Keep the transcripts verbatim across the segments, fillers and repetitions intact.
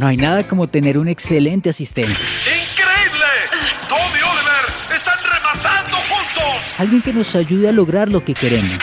No hay nada como tener un excelente asistente. ¡Increíble! ¡Tom y Oliver están rematando juntos! Alguien que nos ayude a lograr lo que queremos.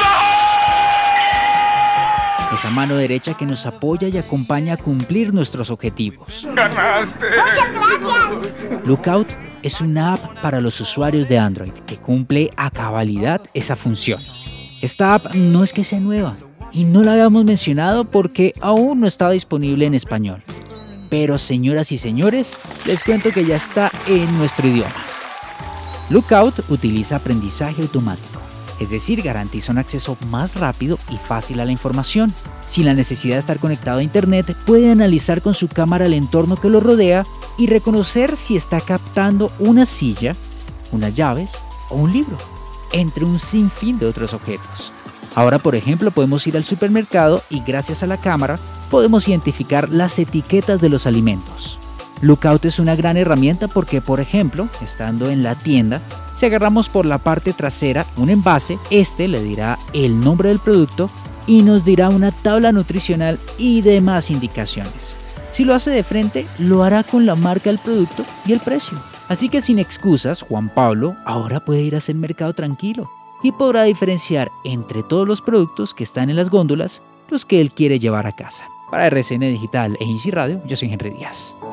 Esa mano derecha que nos apoya y acompaña a cumplir nuestros objetivos. ¡Ganaste! ¡Muchas gracias! Lookout es una app para los usuarios de Android que cumple a cabalidad esa función. Esta app no es que sea nueva y no la habíamos mencionado porque aún no estaba disponible en español. Pero señoras y señores, les cuento que ya está en nuestro idioma. Lookout utiliza aprendizaje automático, es decir, garantiza un acceso más rápido y fácil a la información. Sin la necesidad de estar conectado a internet, puede analizar con su cámara el entorno que lo rodea y reconocer si está captando una silla, unas llaves o un libro, entre un sinfín de otros objetos. Ahora, por ejemplo, podemos ir al supermercado y gracias a la cámara podemos identificar las etiquetas de los alimentos. Lookout es una gran herramienta porque, por ejemplo, estando en la tienda, si agarramos por la parte trasera un envase, este le dirá el nombre del producto y nos dirá una tabla nutricional y demás indicaciones. Si lo hace de frente, lo hará con la marca del producto y el precio. Así que sin excusas, Juan Pablo ahora puede ir a hacer mercado tranquilo y podrá diferenciar entre todos los productos que están en las góndolas los que él quiere llevar a casa. Para R C N Digital e Easy Radio, yo soy Henry Díaz.